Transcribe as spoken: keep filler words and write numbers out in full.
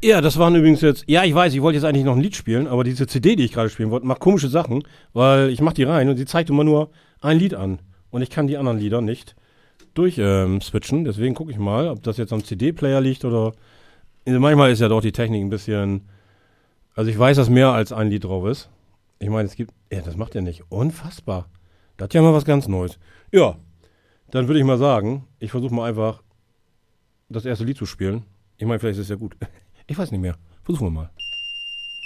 Ja, das waren übrigens jetzt, ja, ich weiß, ich wollte jetzt eigentlich noch ein Lied spielen, aber diese C D, die ich gerade spielen wollte, macht komische Sachen, weil ich mach die rein und sie zeigt immer nur ein Lied an. Und ich kann die anderen Lieder nicht durch ähm, switchen, deswegen gucke ich mal, ob das jetzt am C D-Player liegt oder, also manchmal ist ja doch die Technik ein bisschen, also ich weiß, dass mehr als ein Lied drauf ist. Ich meine, es gibt, ja, das macht ja nicht, unfassbar. Das ist ja mal was ganz Neues. Ja, dann würde ich mal sagen, ich versuche mal einfach das erste Lied zu spielen. Ich meine, vielleicht ist es ja gut. Ich weiß nicht mehr. Versuchen wir mal.